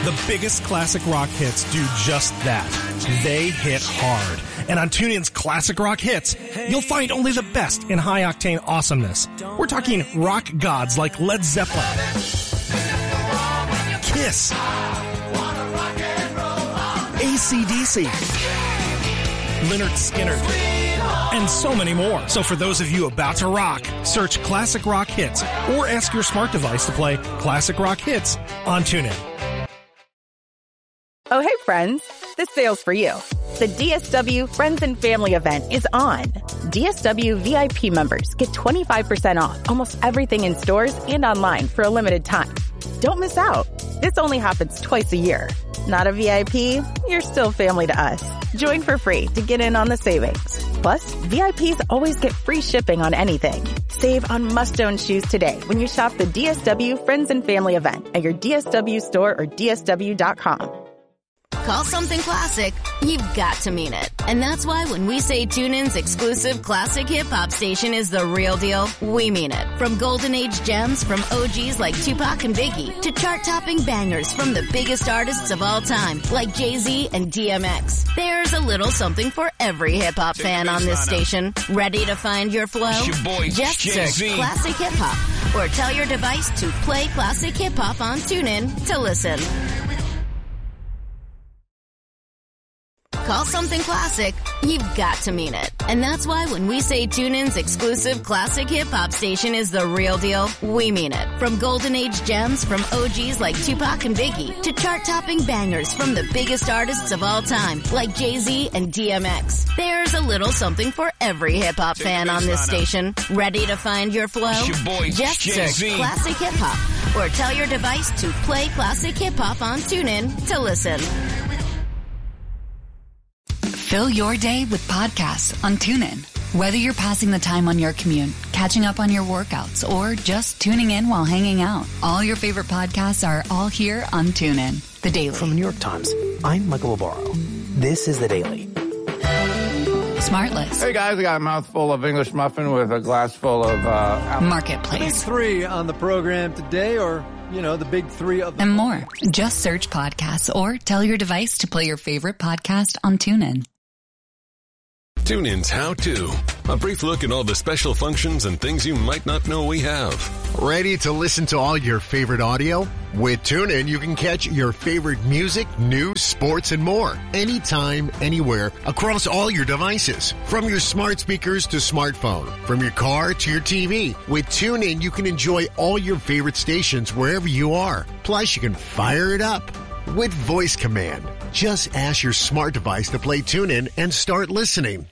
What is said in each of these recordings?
The biggest classic rock hits do just that. They hit hard. And on TuneIn's Classic Rock Hits, you'll find only the best in high-octane awesomeness. We're talking rock gods like Led Zeppelin, Kiss, AC/DC, Lynyrd Skynyrd, and so many more. So for those of you about to rock, search Classic Rock Hits or ask your smart device to play Classic Rock Hits on TuneIn. Oh, hey, friends. This sale's for you. The DSW Friends and Family event is on. DSW VIP members get 25% off almost everything in stores and online for a limited time. Don't miss out. This only happens twice a year. Not a VIP? You're still family to us. Join for free to get in on the savings. Plus, VIPs always get free shipping on anything. Save on must-own shoes today when you shop the DSW Friends and Family event at your DSW store or DSW.com. Call something classic, you've got to mean it. And that's why when we say TuneIn's exclusive classic hip-hop station is the real deal, we mean it. From golden age gems from OGs like Tupac and Biggie to chart-topping bangers from the biggest artists of all time like Jay-Z and DMX. There's a little something for every hip-hop fan on this station. Ready to find your flow? Just search Classic Hip-Hop or tell your device to play Classic Hip-Hop on TuneIn to listen. Call something classic, you've got to mean it. And that's why when we say TuneIn's exclusive classic hip-hop station is the real deal, we mean it. From golden age gems from OGs like Tupac and Biggie to chart-topping bangers from the biggest artists of all time like Jay-Z and DMX. There's a little something for every hip-hop fan on this station. Ready to find your flow? Just search Classic Hip-Hop or tell your device to play Classic Hip-Hop on TuneIn to listen. Fill your day with podcasts on TuneIn. Whether you're passing the time on your commute, catching up on your workouts, or just tuning in while hanging out, all your favorite podcasts are all here on TuneIn. The Daily. From the New York Times, I'm Michael Barbaro. This is The Daily. Smartless. Hey guys, I got a mouthful of English muffin with a glass full of Marketplace. Big three on the program today, or the big three of and more. Just search podcasts or tell your device to play your favorite podcast on TuneIn. TuneIn's How To. A brief look at all the special functions and things you might not know we have. Ready to listen to all your favorite audio? With TuneIn, you can catch your favorite music, news, sports, and more. Anytime, anywhere, across all your devices. From your smart speakers to smartphone. From your car to your TV. With TuneIn, you can enjoy all your favorite stations wherever you are. Plus, you can fire it up with voice command. Just ask your smart device to play TuneIn and start listening.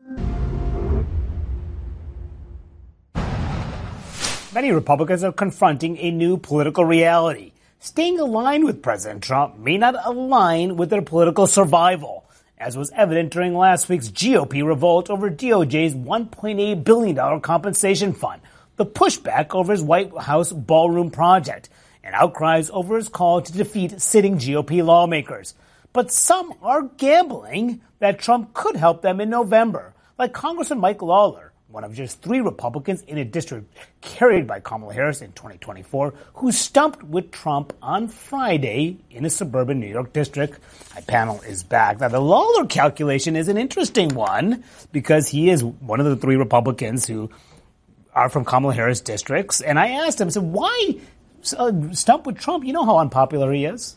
Many Republicans are confronting a new political reality. Staying aligned with President Trump may not align with their political survival, as was evident during last week's GOP revolt over DOJ's $1.8 billion compensation fund, the pushback over his White House ballroom project, and outcries over his call to defeat sitting GOP lawmakers. But some are gambling that Trump could help them in November, like Congressman Mike Lawler, one of just 3 Republicans in a district carried by Kamala Harris in 2024, who stumped with Trump on Friday in a suburban New York district. My panel is back. Now, the Lawler calculation is an interesting one because he is one of the 3 Republicans who are from Kamala Harris districts. And I asked him, I said, why stump with Trump? You know how unpopular he is.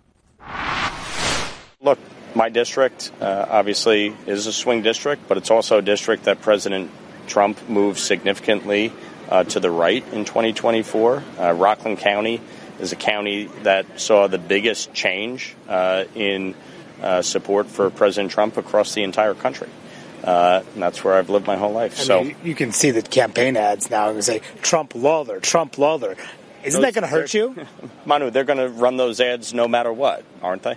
Look, my district obviously is a swing district, but it's also a district that President Trump moved significantly to the right in 2024. Rockland County is a county that saw the biggest change in support for President Trump across the entire country. And that's where I've lived my whole life. I mean, you can see the campaign ads now and say, Trump Lawler, Trump Lawler. Isn't that going to hurt you? Manu, they're going to run those ads no matter what, aren't they?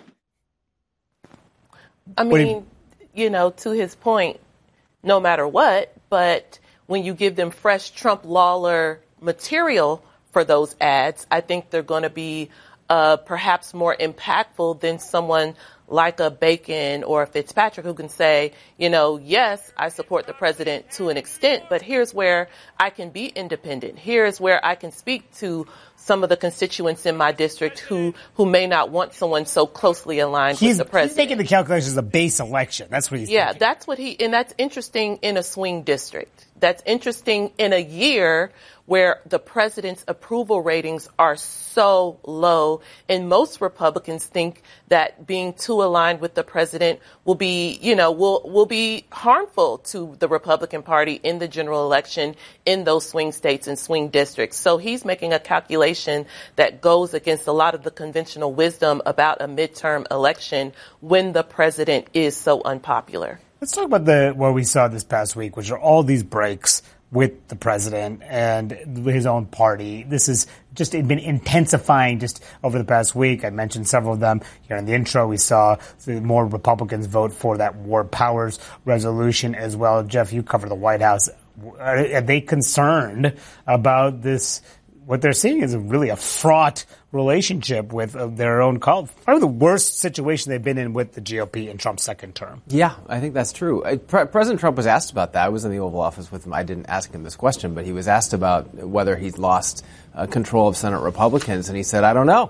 I mean, to his point, no matter what, but when you give them fresh Trump Lawler material for those ads, I think they're going to be perhaps more impactful than someone like a Bacon or a Fitzpatrick who can say, yes, I support the president to an extent, but here's where I can be independent. Here's where I can speak to some of the constituents in my district who may not want someone so closely aligned with the president. He's making the calculations of a base election. That's what he's thinking. That's what and that's interesting in a swing district. That's interesting in a year where the president's approval ratings are so low, and most Republicans think that being too aligned with the president will be, will be harmful to the Republican Party in the general election in those swing states and swing districts. So he's making a calculation that goes against a lot of the conventional wisdom about a midterm election when the president is so unpopular. Let's talk about what we saw this past week, which are all these breaks with the president and his own party. This has just been intensifying just over the past week. I mentioned several of them here in the intro. We saw more Republicans vote for that War Powers resolution as well. Jeff, you cover the White House. Are they concerned about this? What they're seeing is really a fraught relationship with their own colleagues. Probably the worst situation they've been in with the GOP in Trump's second term. Yeah, I think that's true. President Trump was asked about that. I was in the Oval Office with him. I didn't ask him this question, but he was asked about whether he's lost control of Senate Republicans, and he said, I don't know.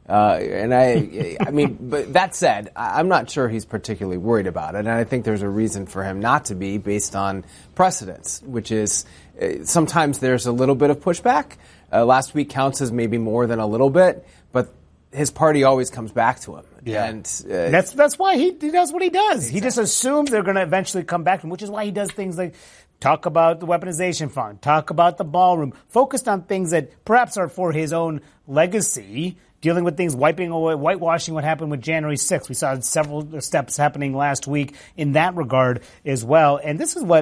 But that said, I'm not sure he's particularly worried about it, and I think there's a reason for him not to be based on precedents, which is sometimes there's a little bit of pushback. Last week counts as maybe more than a little bit, but his party always comes back to him. Yeah. And that's why he does what he does. Exactly. He just assumes they're going to eventually come back to him, which is why he does things like talk about the weaponization fund, talk about the ballroom, focused on things that perhaps are for his own legacy, dealing with things, wiping away, whitewashing what happened with January 6th. We saw several steps happening last week in that regard as well. And this is what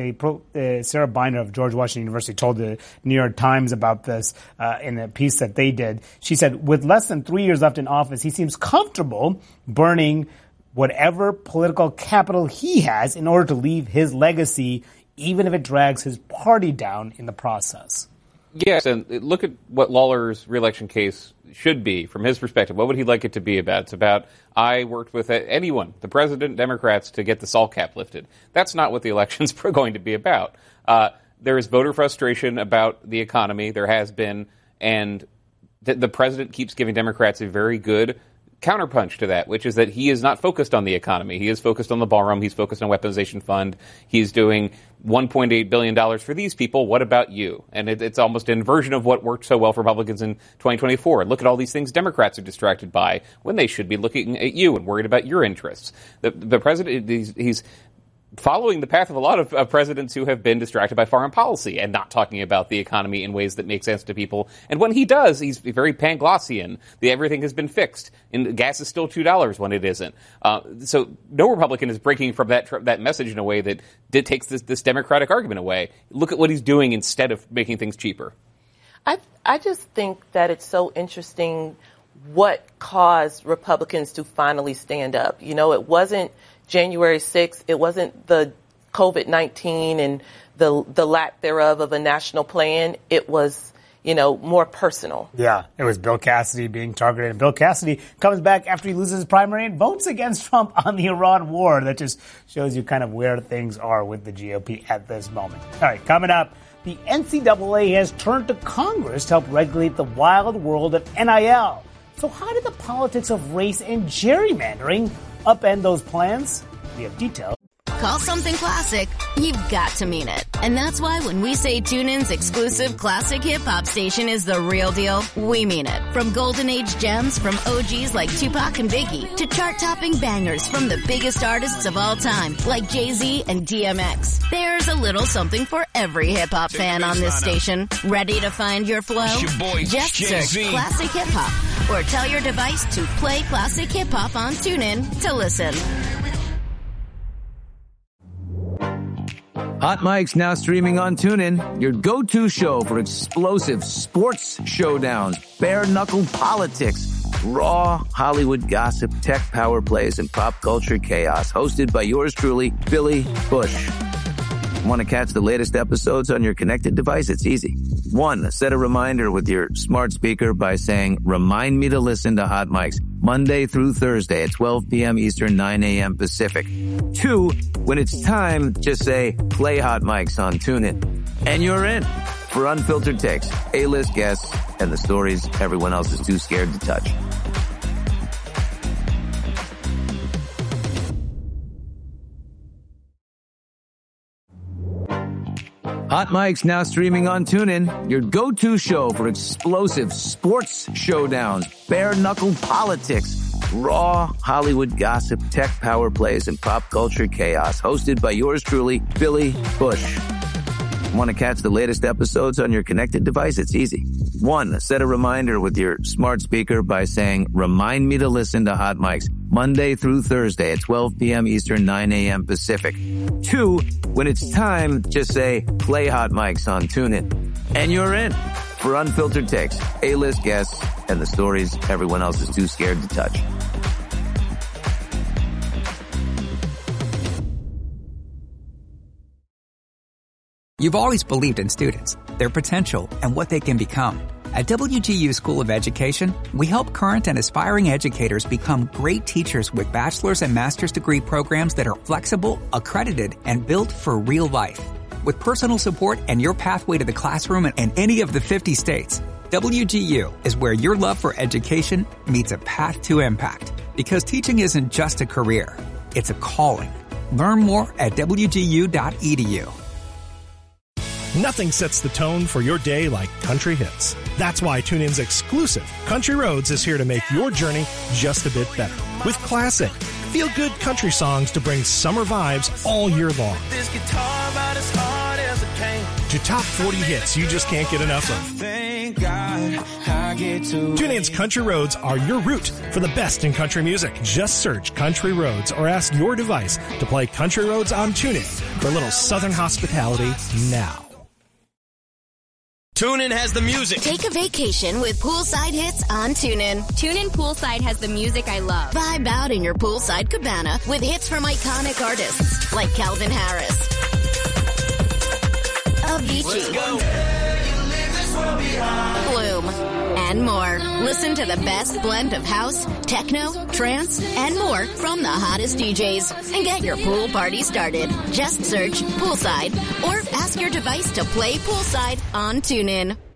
Sarah Binder of George Washington University told the New York Times about this in a piece that they did. She said, with less than 3 years left in office, he seems comfortable burning whatever political capital he has in order to leave his legacy, even if it drags his party down in the process. Yes, and look at what Lawler's reelection case should be from his perspective. What would he like it to be about? It's about, I worked with anyone, the president, Democrats, to get the SALT cap lifted. That's not what the election's going to be about. There is voter frustration about the economy. There has been, and the president keeps giving Democrats a very good counterpunch to that, which is that he is not focused on the economy. He is focused on the ballroom. He's focused on weaponization fund. He's doing $1.8 billion for these people. What about you? And it's almost an inversion of what worked so well for Republicans in 2024. Look at all these things Democrats are distracted by when they should be looking at you and worried about your interests. The president, he's following the path of a lot of presidents who have been distracted by foreign policy and not talking about the economy in ways that make sense to people. And when he does, he's very Panglossian. Everything has been fixed. And gas is still $2 when it isn't. So no Republican is breaking from that message in a way that takes this Democratic argument away. Look at what he's doing instead of making things cheaper. I just think that it's so interesting what caused Republicans to finally stand up. It wasn't January 6th. It wasn't the COVID-19 and the lack thereof of a national plan. It was, more personal. Yeah, it was Bill Cassidy being targeted. And Bill Cassidy comes back after he loses his primary and votes against Trump on the Iran war. That just shows you kind of where things are with the GOP at this moment. All right, coming up, the NCAA has turned to Congress to help regulate the wild world of NIL. So how did the politics of race and gerrymandering upend those plans? We have details. Call something classic, you've got to mean it. And that's why when we say TuneIn's exclusive classic hip-hop station is the real deal, we mean it. From golden age gems from OGs like Tupac and Biggie to chart-topping bangers from the biggest artists of all time like Jay-Z and DMX. There's a little something for every hip-hop fan on this station. Ready to find your flow? Just search Classic Hip-Hop or tell your device to play Classic Hip-Hop on TuneIn to listen. Hot Mic's now streaming on TuneIn, your go-to show for explosive sports showdowns, bare-knuckle politics, raw Hollywood gossip, tech power plays, and pop culture chaos. Hosted by yours truly, Billy Bush. Want to catch the latest episodes on your connected device? It's easy. 1. Set a reminder with your smart speaker by saying, remind me to listen to Hot Mics Monday through Thursday at 12 p.m. Eastern, 9 a.m. Pacific. 2. When it's time, just say, play Hot Mics on TuneIn. And you're in for unfiltered takes, A-list guests, and the stories everyone else is too scared to touch. Hot Mics now streaming on TuneIn, your go-to show for explosive sports showdowns, bare-knuckle politics, raw Hollywood gossip, tech power plays, and pop culture chaos. Hosted by yours truly, Billy Bush. Want to catch the latest episodes on your connected device? It's easy. 1. Set a reminder with your smart speaker by saying, remind me to listen to Hot Mics Monday through Thursday at 12 p.m. Eastern, 9 a.m. Pacific. 2. When it's time, just say, play Hot Mics on TuneIn. And you're in for unfiltered takes, A-list guests, and the stories everyone else is too scared to touch. You've always believed in students, their potential, and what they can become. At WGU School of Education, we help current and aspiring educators become great teachers with bachelor's and master's degree programs that are flexible, accredited, and built for real life. With personal support and your pathway to the classroom in any of the 50 states, WGU is where your love for education meets a path to impact. Because teaching isn't just a career, it's a calling. Learn more at WGU.edu. Nothing sets the tone for your day like country hits. That's why TuneIn's exclusive Country Roads is here to make your journey just a bit better. With classic, feel-good country songs to bring summer vibes all year long. This guitar about as hard as it came. To top 40 hits you just can't get enough of. Thank God I get to. TuneIn's Country Roads are your route for the best in country music. Just search Country Roads or ask your device to play Country Roads on TuneIn for a little southern hospitality now. TuneIn has the music. Take a vacation with poolside hits on TuneIn. TuneIn Poolside has the music I love. Vibe out in your poolside cabana with hits from iconic artists like Calvin Harris, Avicii, Flume, and more. Listen to the best blend of house, techno, trance, and more from the hottest DJs and get your pool party started. Just search Poolside or ask your device to play Poolside on TuneIn.